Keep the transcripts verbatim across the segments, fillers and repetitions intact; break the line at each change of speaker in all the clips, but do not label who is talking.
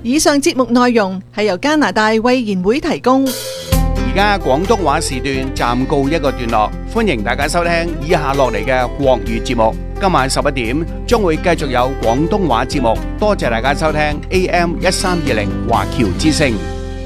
以上節目內容係由加拿大衛言會提供。
而家廣東話時段暫告一個段落，歡迎大家收聽以下落嚟嘅國語節目。今晚十一點將會繼續有廣東話節目，多謝大家收聽 A M 一三二零華僑之聲。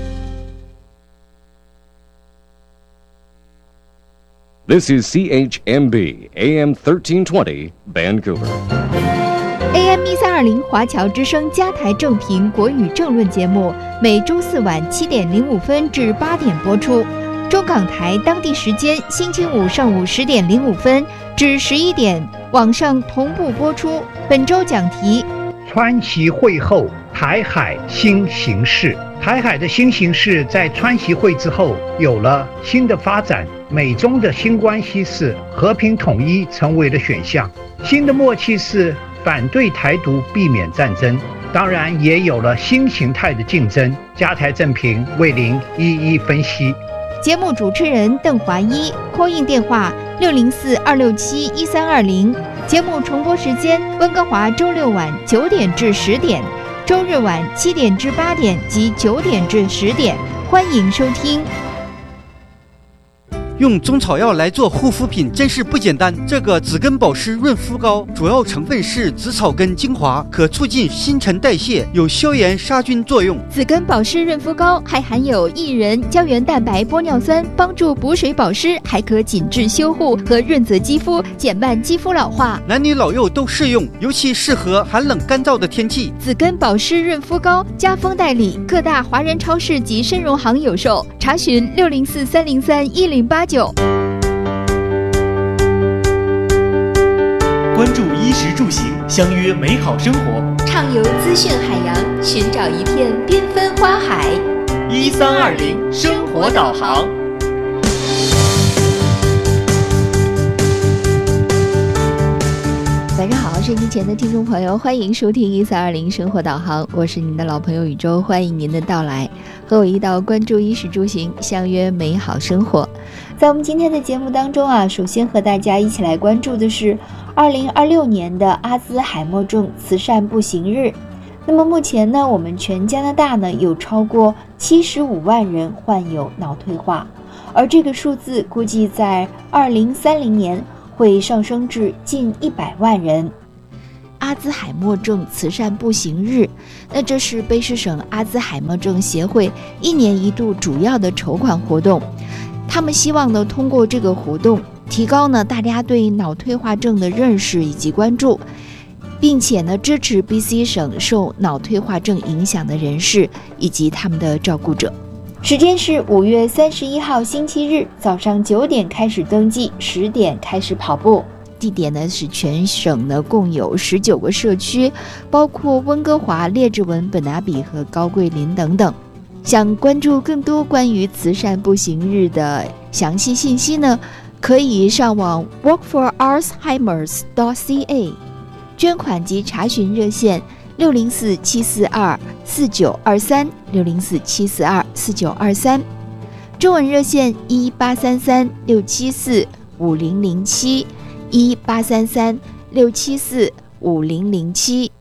This is C H M B A M thirteen twenty Vancouver。A
M 一三二零华侨之声加台正评国语政论节目，每周四晚七点零五分至八点播出。中港台当地时间星期五上午十点零五分至十一点，网上同步播出。本周讲题：
川习会后台海新形势。台海的新形势在川习会之后有了新的发展，美中的新关系是和平统一成为了选项，新的默契是反对台独，避免战争，当然也有了新形态的竞争。加台正评为您一一分析。
节目主持人邓华一 ，call in 电话六零四二六七一三二零。节目重播时间：温哥华周六晚九点至十点，周日晚七点至八点及九点至十点。欢迎收听。
用中草药来做护肤品真是不简单。这个紫根保湿润肤膏主要成分是紫草根精华，可促进新陈代谢，有消炎杀菌作用。
紫根保湿润肤膏还含有薏仁、胶原蛋白、玻尿酸，帮助补水保湿，还可紧致修护和润泽肌肤，减慢肌肤老化。
男女老幼都适用，尤其适合寒冷干燥的天气。
紫根保湿润肤膏，嘉丰代理，各大华人超市及参荣行有售。查询六零四三零三一零八九。
关注衣食住行，相约美好生活，
畅游资讯海洋，寻找一片缤纷花海。
一三二零生活导航。
晚上好，收音机前的听众朋友，欢迎收听一三二零生活导航，我是您的老朋友宇宙，欢迎您的到来，和我一道关注衣食住行，相约美好生活。在我们今天的节目当中啊，首先和大家一起来关注的是二零二六年的阿兹海默症慈善步行日。那么目前呢，我们全加拿大呢有超过七十五万人患有脑退化，而这个数字估计在二零三零年会上升至近一百万人。阿兹海默症慈善步行日，那这是卑诗省阿兹海默症协会一年一度主要的筹款活动。他们希望呢，通过这个活动，提高呢大家对脑退化症的认识以及关注，并且呢支持 B C 省受脑退化症影响的人士以及他们的照顾者。时间是五月三十一号星期日早上九点开始登记，十点开始跑步。地点呢是全省呢共有十九个社区，包括温哥华、列治文、本拿比和高桂林等等。想关注更多关于慈善步行日的详细信息呢，可以上网 walk for alzheimers dot c a， 捐款及查询热线六零四七四二四九二三六零四七四二四九二三，中文热线一八三三六七四五零零七一八三三六七四五零零七。